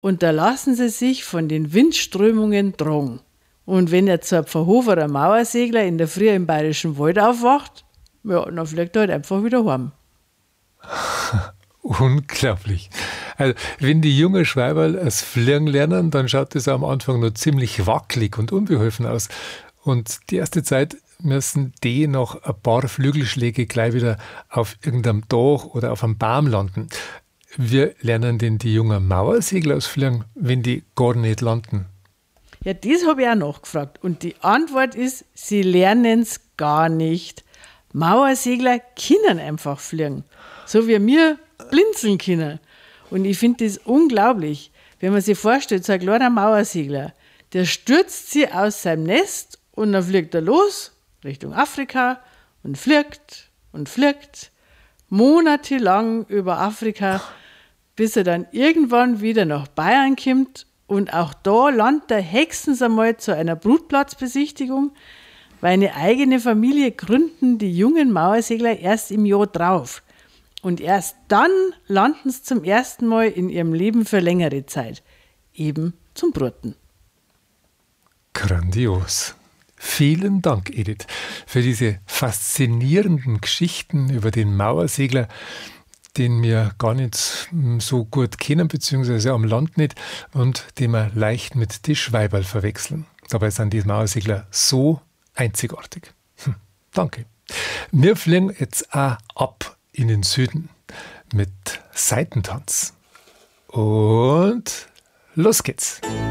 und da lassen sie sich von den Windströmungen tragen. Und wenn jetzt so ein verhoferer Mauersegler in der Früh im Bayerischen Wald aufwacht, ja, dann fliegt er halt einfach wieder heim. Unglaublich. Also, wenn die jungen Schweiberl das Fliegen lernen, dann schaut das am Anfang noch ziemlich wackelig und unbeholfen aus. Und die erste Zeit müssen die nach ein paar Flügelschläge gleich wieder auf irgendeinem Dach oder auf einem Baum landen. Wir lernen denn die jungen Mauersegler ausfliegen, wenn die gar nicht landen? Ja, das habe ich auch nachgefragt. Und die Antwort ist, sie lernen es gar nicht. Mauersegler können einfach fliegen. So wie wir blinzeln können. Und ich finde das unglaublich, wenn man sich vorstellt, so ein kleiner Mauersegler, der stürzt sich aus seinem Nest und dann fliegt er los Richtung Afrika und fliegt monatelang über Afrika, bis er dann irgendwann wieder nach Bayern kommt. Und auch da landet er höchstens einmal zu einer Brutplatzbesichtigung, weil eine eigene Familie gründen die jungen Mauersegler erst im Jahr drauf. Und erst dann landen sie zum ersten Mal in ihrem Leben für längere Zeit. Eben zum Bruten. Grandios. Vielen Dank, Edith, für diese faszinierenden Geschichten über den Mauersegler, den wir gar nicht so gut kennen, beziehungsweise am Land nicht, und den wir leicht mit die Schweiberl verwechseln. Dabei sind die Mauersegler so einzigartig. Danke. Wir fliegen jetzt auch ab in den Süden mit Seitentanz. Und los geht's.